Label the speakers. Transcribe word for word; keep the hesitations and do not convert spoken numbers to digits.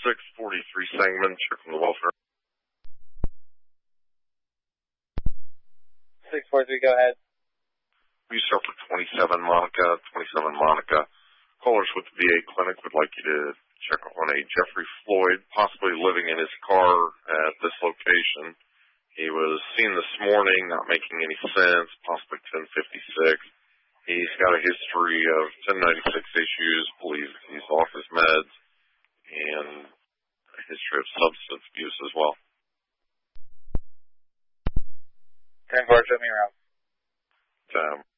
Speaker 1: six forty-three Sangamon, check on the welfare.
Speaker 2: six forty-three, go ahead.
Speaker 1: We start for twenty-seven Monica, twenty-seven Monica. Callers with the V A clinic would like you to check on a Jeffrey Floyd, possibly living in his car at this location. He was seen this morning, not making any sense, possibly ten fifty-six. He's got a history of ten ninety-six issues, believes he's off his meds, and a history of substance abuse as well.
Speaker 2: ten four, show me around.
Speaker 1: Um,